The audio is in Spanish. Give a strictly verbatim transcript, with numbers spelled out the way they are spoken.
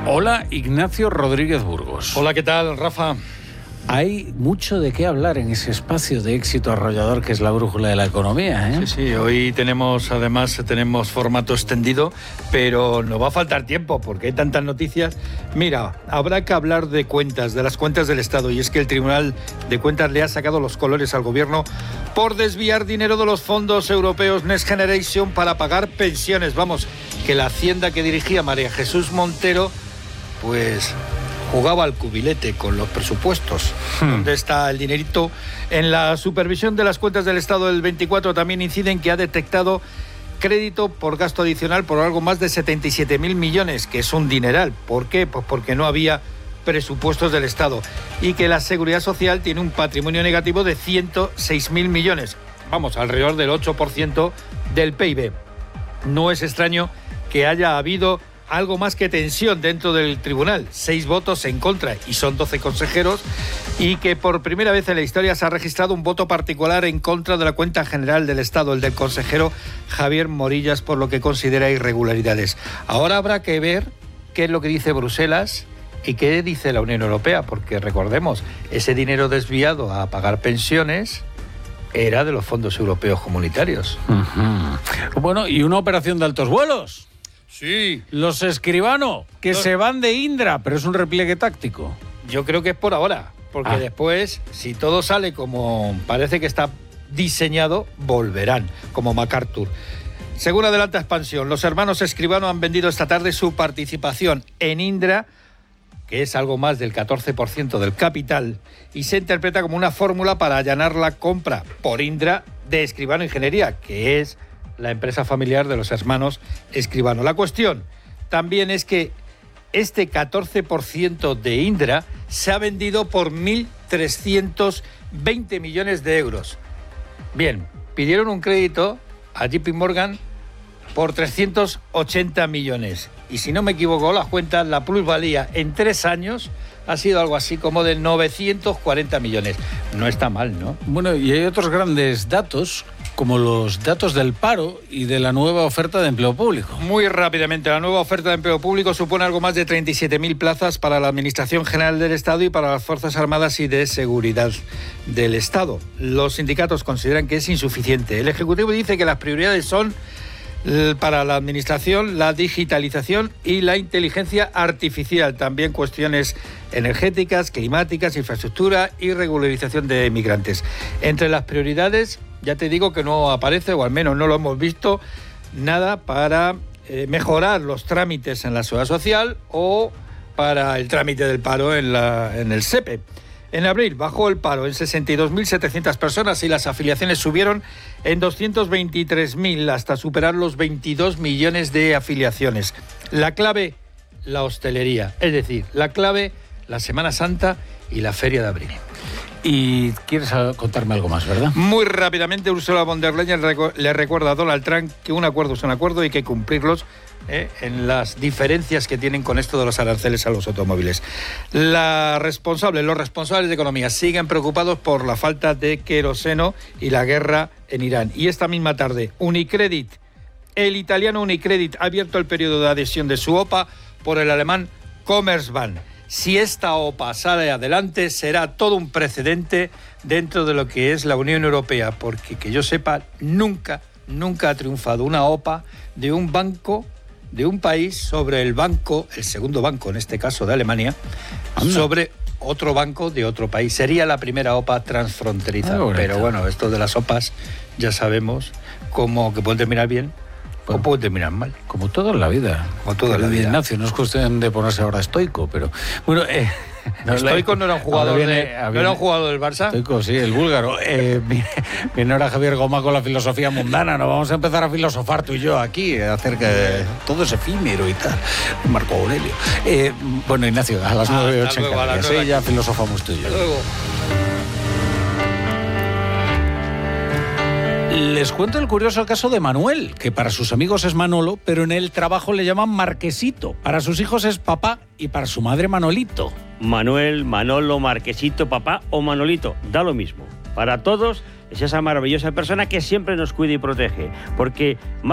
Hola, Ignacio Rodríguez Burgos. Hola, ¿qué tal, Rafa? Hay mucho de qué hablar en ese espacio de éxito arrollador que es la brújula de la economía, ¿eh? Sí, sí, hoy tenemos, además, tenemos formato extendido, pero nos va a faltar tiempo porque hay tantas noticias. Mira, habrá que hablar de cuentas, de las cuentas del Estado, y es que el Tribunal de Cuentas le ha sacado los colores al gobierno por desviar dinero de los fondos europeos Next Generation para pagar pensiones. Vamos, que la hacienda que dirigía María Jesús Montero, pues jugaba al cubilete con los presupuestos. Hmm. ¿Dónde está el dinerito? En la supervisión de las cuentas del Estado del veinticuatro también inciden que ha detectado crédito por gasto adicional por algo más de setenta y siete mil millones, que es un dineral. ¿Por qué? Pues porque no había presupuestos del Estado. Y que la Seguridad Social tiene un patrimonio negativo de ciento seis mil millones. Vamos, alrededor del ocho por ciento del P I B. No es extraño que haya habido algo más que tensión dentro del tribunal, seis votos en contra y son doce consejeros, y que por primera vez en la historia se ha registrado un voto particular en contra de la cuenta general del Estado, el del consejero Javier Morillas, por lo que considera irregularidades. Ahora habrá que ver qué es lo que dice Bruselas y qué dice la Unión Europea, porque recordemos, ese dinero desviado a pagar pensiones era de los fondos europeos comunitarios. Uh-huh. Bueno, y una operación de altos vuelos. Sí. Los Escribano, que no. se van de Indra, pero es un repliegue táctico. Yo creo que es por ahora, porque ah. después, si todo sale como parece que está diseñado, volverán, como MacArthur. Según adelanta Expansión, los hermanos Escribano han vendido esta tarde su participación en Indra, que es algo más del catorce por ciento del capital, y se interpreta como una fórmula para allanar la compra por Indra de Escribano Ingeniería, que es la empresa familiar de los hermanos Escribano. La cuestión también es que este catorce por ciento de Indra se ha vendido por mil trescientos veinte millones de euros. Bien, pidieron un crédito a J P Morgan por trescientos ochenta millones. Y si no me equivoco, las cuentas, la plusvalía en tres años ha sido algo así como de novecientos cuarenta millones. No está mal, ¿no? Bueno, y hay otros grandes datos, como los datos del paro y de la nueva oferta de empleo público. Muy rápidamente, la nueva oferta de empleo público supone algo más de treinta y siete mil plazas para la Administración General del Estado y para las Fuerzas Armadas y de Seguridad del Estado. Los sindicatos consideran que es insuficiente. El Ejecutivo dice que las prioridades son para la Administración la digitalización y la inteligencia artificial, también cuestiones energéticas, climáticas, infraestructura y regularización de migrantes. Entre las prioridades, ya te digo que no aparece, o al menos no lo hemos visto, nada para eh, mejorar los trámites en la Seguridad Social o para el trámite del paro en, la, en el S E P E. En abril bajó el paro en sesenta y dos mil setecientas personas y las afiliaciones subieron en doscientos veintitrés mil hasta superar los veintidós millones de afiliaciones. La clave, la hostelería, es decir, la clave, la Semana Santa y la Feria de Abril. Y quieres contarme algo más, ¿verdad? Muy rápidamente, Ursula von der Leyen le recuerda a Donald Trump que un acuerdo es un acuerdo y hay que cumplirlos eh, en las diferencias que tienen con esto de los aranceles a los automóviles. La responsable, los responsables de economía siguen preocupados por la falta de queroseno y la guerra en Irán. Y esta misma tarde, Unicredit, el italiano Unicredit, ha abierto el periodo de adhesión de su O P A por el alemán Commerzbank. Si esta O P A sale adelante, será todo un precedente dentro de lo que es la Unión Europea, porque que yo sepa, nunca, nunca ha triunfado una O P A de un banco, de un país sobre el banco, el segundo banco, en este caso de Alemania, Anda. sobre otro banco de otro país. Sería la primera O P A transfronteriza. Ah, pero bueno, esto de las O P As ya sabemos cómo que pueden terminar bien o puede terminar mal. Como todo en la vida. Como todo en la vida. Ignacio, no es cuestión de ponerse ahora estoico, pero... Bueno, eh, no, Stoico no era un jugador, viene, de, viene, ¿no era un jugador del Barça? Stoico, sí, el búlgaro. Eh, viene, viene ahora Javier Goma con la filosofía mundana. No vamos a empezar a filosofar tú y yo aquí acerca de todo ese efímero y tal. Marco Aurelio. Eh, bueno, Ignacio, a las nueve y ocho en Canarias. Sí, ya filosofamos tú y yo. Hasta luego. Les cuento el curioso caso de Manuel, que para sus amigos es Manolo, pero en el trabajo le llaman Marquesito. Para sus hijos es papá y para su madre Manolito. Manuel, Manolo, Marquesito, papá o Manolito, da lo mismo. Para todos es esa maravillosa persona que siempre nos cuida y protege, porque